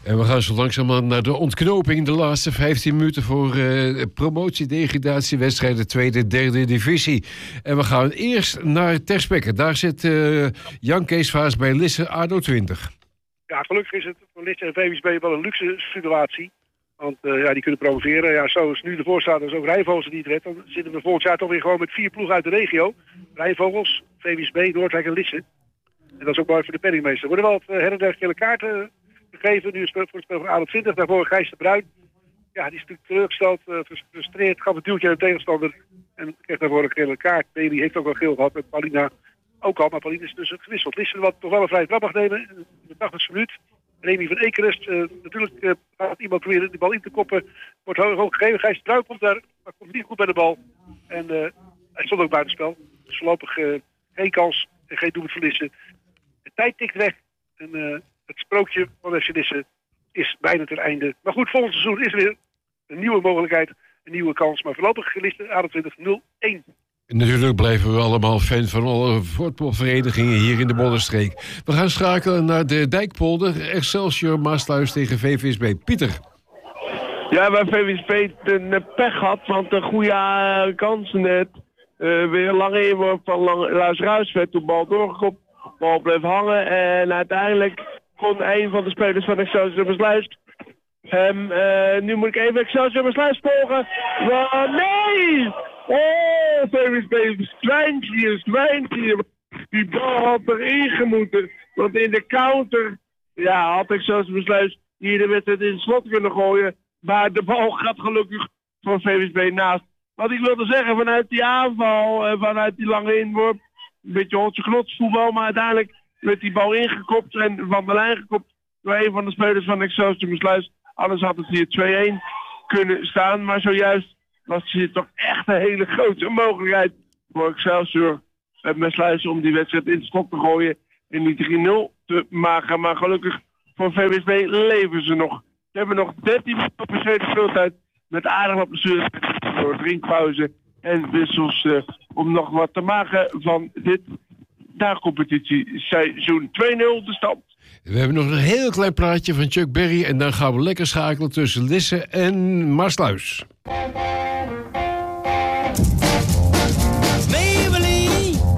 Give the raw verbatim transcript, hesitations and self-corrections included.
En we gaan zo langzamerhand naar de ontknoping. De laatste vijftien minuten voor uh, promotie-degradatiewedstrijden tweede, derde divisie. En we gaan eerst naar Terspekke. Daar zit uh, Jan Kees Vaas bij Lisse A D O twintig. Ja, gelukkig is het voor Lisse en V W S B wel een luxe situatie. Want uh, ja, die kunnen promoveren. Ja, zoals nu de voorstaat, ook Rijnvogels die het redt. Dan zitten we volgend jaar toch weer gewoon met vier ploegen uit de regio. Rijnvogels, V W S B, Noordwijk en Lisse. En dat is ook mooi voor de penningmeester. Er worden wel wat uh, her en der gele kaarten gegeven. Nu is het voor het spel van A D O twintig. Daarvoor Gijs de Bruin. Ja, die is natuurlijk teleurgesteld, uh, frustreerd. Gaf een duwtje aan de tegenstander. En kreeg daarvoor een gele kaart. Bailey heeft ook wel geel gehad. En Paulina ook al. Maar Paulina is dus gewisseld. Lisse wat toch wel een vrije trap mag nemen. In de tachtigste minuut. Remy van Ekerest. Uh, natuurlijk uh, gaat iemand proberen de bal in te koppen. Wordt hoog, hoog gegeven. Gijs de Bruin komt daar. Maar komt niet goed bij de bal. En uh, hij stond ook buitenspel. Dus voorlopig uh, geen kans. En geen doelpunt voor Lisse. De tijd tikt weg. En uh, het sprookje van F C Lisse is bijna ten einde. Maar goed, volgend seizoen is er weer een nieuwe mogelijkheid, een nieuwe kans. Maar voorlopig Lisse A D O twintig nul één. En natuurlijk blijven we allemaal fan van alle voetbalverenigingen hier in de Bollenstreek. We gaan schakelen naar de Dijkpolder. Excelsior Maasluis tegen V V S B. Pieter. Ja, bij V W S B een pech gehad, want een goede uh, kans net. Uh, weer een lange inworp van Luis Ruijs werd toen bal doorgekopt. Bal bleef hangen en uiteindelijk kon een van de spelers van Excelsior Maasluis hem, uh, nu moet ik even Excelsior Maasluis volgen. Uh, nee! Oh, V W S B, zwijntje, zwijntje. Die bal had erin gemoeten. Want in de counter, ja, had Excelsior Maasluis hier de wedstrijd in het slot kunnen gooien. Maar de bal gaat gelukkig voor V W S B naast. Wat ik wilde zeggen, vanuit die aanval en vanuit die lange inworp, een beetje hotse knots voetbal, maar uiteindelijk werd die bal ingekopt en van de lijn gekopt door een van de spelers van Excelsior Maasluis. Anders had het hier twee-één kunnen staan, maar zojuist was hier toch echt een hele grote mogelijkheid voor Excelsior Maasluis om die wedstrijd in het slot te gooien en die drie nul te maken. Maar gelukkig voor V W S B leven ze nog. Ze hebben nog dertien minuten op de tweede speeltijd met aardig wat blessures door drinkpauze en wissels uh, om nog wat te maken van dit na-competitieseizoen. twee nul de stand. We hebben nog een heel klein praatje van Chuck Berry en dan gaan we lekker schakelen tussen Lisse en Maasluis.